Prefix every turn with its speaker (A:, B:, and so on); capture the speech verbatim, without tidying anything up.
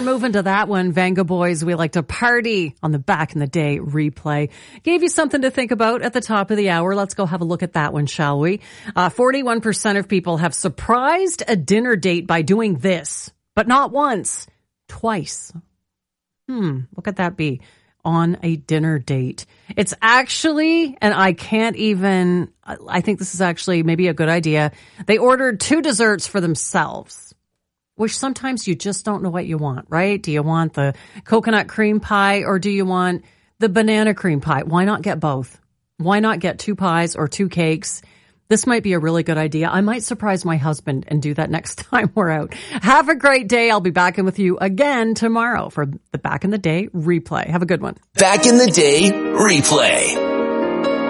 A: Better move into that one, Venga Boys. We like to party on the Back in the Day replay. Gave you something to think about at the top of the hour. Let's go have a look at that one, shall we? Uh, forty-one percent of people have surprised a dinner date by doing this, but not once, twice. Hmm, what could that be? On a dinner date. It's actually, and I can't even, I think this is actually maybe a good idea. They ordered two desserts for themselves, which sometimes you just don't know what you want, right? Do you want the coconut cream pie or do you want the banana cream pie? Why not get both? Why not get two pies or two cakes? This might be a really good idea. I might surprise my husband and do that next time we're out. Have a great day. I'll be back in with you again tomorrow for the Back in the Day replay. Have a good one.
B: Back in the Day replay.